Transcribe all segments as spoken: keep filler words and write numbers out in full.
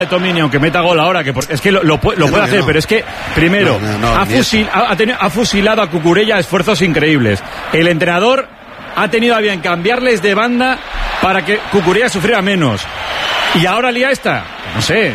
Tomini, aunque meta gol ahora, que por, es que lo, lo, lo puede no, hacer, no. pero es que primero no, no, no, ha, fusil, ha, tenido, ha fusilado a Cucurella a esfuerzos increíbles. El entrenador ha tenido a bien cambiarles de banda para que Cucurella sufriera menos. Y ahora lía esta, no sé.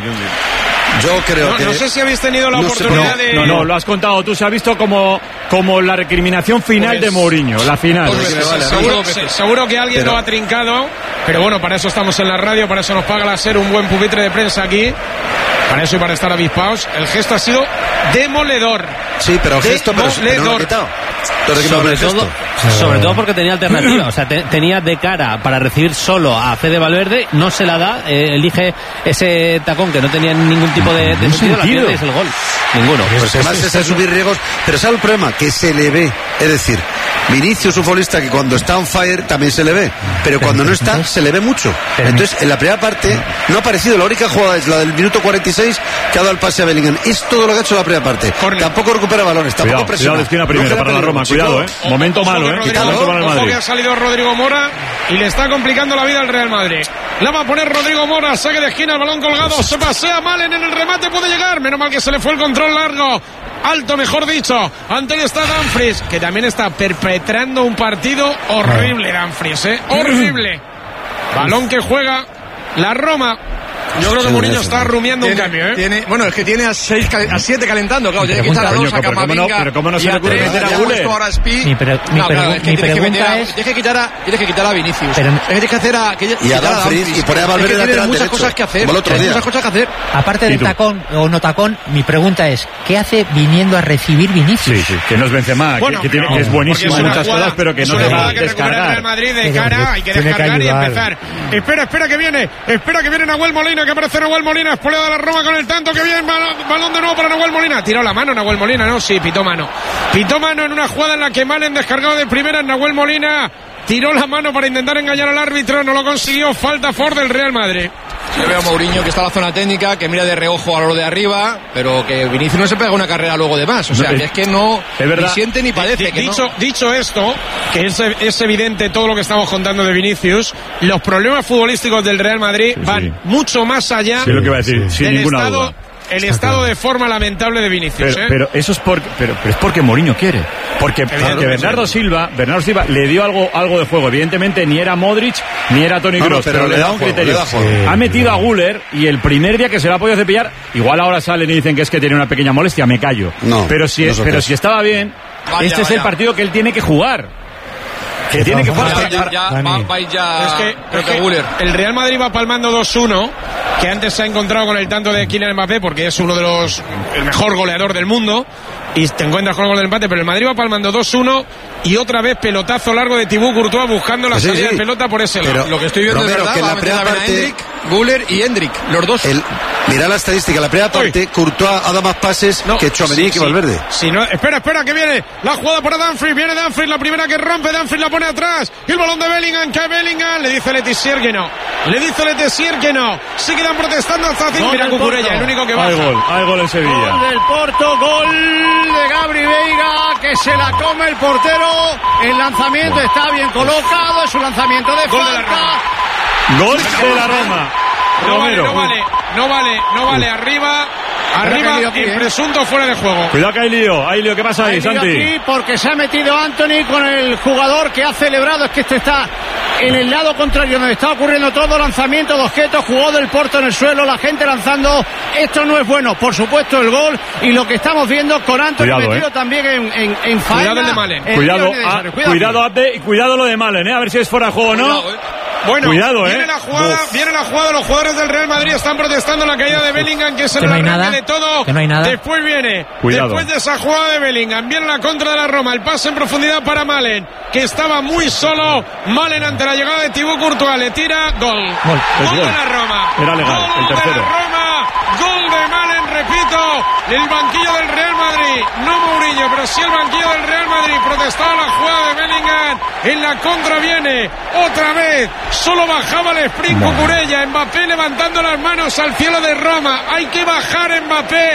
Yo creo no, que... No sé si habéis tenido la no oportunidad no, de... No, no, lo has contado tú. Se ha visto como, como la recriminación final pues, de Mourinho, la final. Pues, pues, vale, seguro, que, seguro que alguien pero... lo ha trincado, pero bueno, para eso estamos en la radio, para eso nos paga la SER un buen pupitre de prensa aquí. Para eso y para estar avispados. El gesto ha sido demoledor. Sí, pero el gesto pero, pero no lo ha quitado. Sobre todo, sobre todo porque tenía alternativa, o sea, te, tenía de cara para recibir solo a Fede Valverde, no se la da, eh, elige ese tacón que no tenía ningún tipo de, de sentido, la pierde es el gol. Ninguno. Pues además es, es subir riesgos, pero ¿sabe el problema? Que se le ve, es decir, Vinicius, un futbolista que cuando está on fire también se le ve, pero cuando no está se le ve mucho. Entonces, en la primera parte no ha aparecido, la única jugada es la del minuto cuarenta y seis que ha dado el pase a Bellingham. Es todo lo que ha hecho en la primera parte. Corre. Tampoco recupera balones, tampoco cuidado, presiona. Cuidado, esquina primero no para la Roma, cuidado, eh. Ojo, momento ojo malo, eh. Rodrigo, Momento malo ojo que ha salido Rodrigo Mora y le está complicando la vida al Real Madrid. La va a poner Rodrigo Mora, saque de esquina, el balón colgado, se pasea Malen en el remate, puede llegar. Menos mal que se le fue el control largo. Alto, mejor dicho. Ante él está Dumfries, que también está perpetrando un partido horrible, Dumfries, ¿eh? Horrible. Balón que juega la Roma. Yo creo que Mourinho está rumiando tiene, un cambio, ¿eh? Tiene, bueno, es que tiene a seis, a siete calentando, claro. Tiene que quitar a dos, a Camavinga. Pero cómo no se le ocurre meter a Guller. Mi, pre, mi, no, claro, es que mi pregunta es... Tienes que quitar a, tienes que quitar a Vinicius. Pero, tienes que hacer a... Que, y a Dumfries y poner a Valverde lateral derecho. muchas cosas que hacer. Muchas cosas que hacer. Aparte del tacón o no tacón, mi pregunta es, ¿qué hace viniendo a recibir Vinicius? Sí, sí, que no es Benzema, bueno, que, que, tiene, que es buenísimo en muchas cosas, pero que no se va a descargar. Real Madrid de cara, hay que descargar y empezar. Espera, espera que viene, espera que viene Nahuel Molina, que aparece Nahuel Molina, espoleo de la Roma con el tanto, que bien, balón de nuevo para Nahuel Molina. Tiró la mano Nahuel Molina, ¿no? Sí, pitó mano. Pitó mano en una jugada en la que Malen descargado de primera. Nahuel Molina tiró la mano para intentar engañar al árbitro, no lo consiguió. Falta Ford del Real Madrid. Yo veo a Mourinho que está en la zona técnica, que mira de reojo a lo de arriba, pero que Vinicius no se pega una carrera luego de más. O sea, que es que no ni siente ni padece. Que dicho, no... dicho esto, que es, es evidente todo lo que estamos contando de Vinicius, los problemas futbolísticos del Real Madrid sí, van sí. mucho más allá sí, lo que iba a decir, del sin ninguna estado, duda. el estado de forma lamentable de Vinicius. Pero, ¿eh? pero eso es porque, pero, pero es porque Mourinho quiere. Porque, porque Bernardo Silva, Bernardo Silva le dio algo, algo de juego. Evidentemente ni era Modric ni era Toni Kroos, no, no, pero, pero le da un juego, criterio. Da sí. Ha metido a Guller y el primer día que se la ha podido cepillar, igual ahora salen y dicen que es que tiene una pequeña molestia, me callo. No, pero si, no pero si estaba bien, vaya, este vaya. es el partido que él tiene que jugar. Que tiene que jugar para... ya, ya, va, va ya, es que, es que el Real Madrid va palmando dos uno, que antes se ha encontrado con el tanto de Kylian Mbappé porque es uno de los el mejor goleador del mundo y te encuentras con el gol del empate, pero el Madrid va palmando dos uno y otra vez pelotazo largo de Thibaut Courtois buscando la sí, salida sí. de pelota por ese lado. Lo que estoy viendo Romero, es verdad, que la primera parte Hendrik, Guller y Hendrik, los dos. El, mira la estadística, la primera parte Uy. Courtois ha dado más pases no, que Tchouaméni sí, y Valverde. Sí, no, espera, espera que viene la jugada para Dumfries, viene Dumfries, la primera que rompe, Dumfries la pone atrás y el balón de Bellingham, que Bellingham le dice Letizier que no, le dice Letizier que no, se quedan protestando hasta cinco. Mira Cucurella, el único que va. Hay gol, hay gol en Sevilla. Gol del Porto, gol de Gabri Veiga, que se la come el portero. El lanzamiento está bien colocado, es un lanzamiento de gol falta. De gol de la Roma. No vale, no vale, no vale, no vale, arriba, arriba, el presunto fuera de juego. Cuidado que hay lío, hay lío, ¿qué pasa ahí, Santi? Aquí porque se ha metido Anthony con el jugador que ha celebrado, es que esto está en el lado contrario, donde está ocurriendo todo, lanzamiento de objetos, jugó del Porto en el suelo, la gente lanzando, esto no es bueno, por supuesto el gol, y lo que estamos viendo con Anthony cuidado, metido eh. también en, en, en faena. Cuidado el de Malen. Cuidado, a, cuidado, cuidado Abde, y cuidado lo de Malen, eh, a ver si es fuera de juego o no. Cuidado, eh. Bueno, Cuidado, viene eh. la jugada, Uf. viene la jugada, los jugadores del Real Madrid están protestando la caída de Bellingham, que es el que no arranque nada, de todo. Que no hay nada. Después viene, Cuidado. después de esa jugada de Bellingham, viene la contra de la Roma, el pase en profundidad para Malen, que estaba muy solo. Malen ante la llegada de Thibaut Courtois, le tira, gol. Gol, gol, gol de la Roma. Era legal, gol el tercero. de la Roma, gol de Malen, repito, el banquillo del Real Madrid, no Mourinho, pero sí el banquillo del Real Madrid, protestaba la jugada de Bellingham, en la contra viene, otra vez, solo bajaba el sprint Cucurella, Mbappé levantando las manos al cielo de Roma, hay que bajar Mbappé,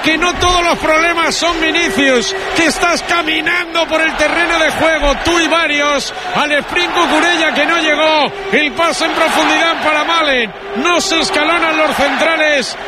que no todos los problemas son Vinicius, que estás caminando por el terreno de juego, tú y varios, al sprint Cucurella que no llegó, el paso en profundidad para Malen, no se escalonan los centrales